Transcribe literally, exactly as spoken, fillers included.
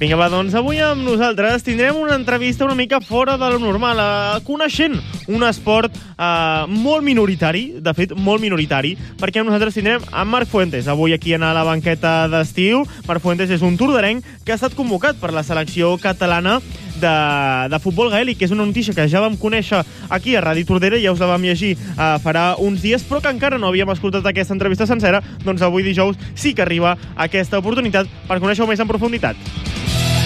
Vinga, va, doncs avui amb nosaltres tindrem una entrevista una mica fora de lo normal, eh, coneixent un esport eh, molt minoritari, de fet, molt minoritari, perquè nosaltres tindrem en Marc Fuentes, avui aquí a la banqueta d'estiu. Marc Fuentes és un tordarenc que ha estat convocat per la selecció catalana de, de futbol gaèlic, que és una notícia que ja vam conèixer aquí a Ràdio Tordera, ja us la vam llegir eh, farà uns dies, però que encara no havíem escoltat aquesta entrevista sencera. Doncs avui dijous sí que arriba aquesta oportunitat per conèixer-ho més en profunditat.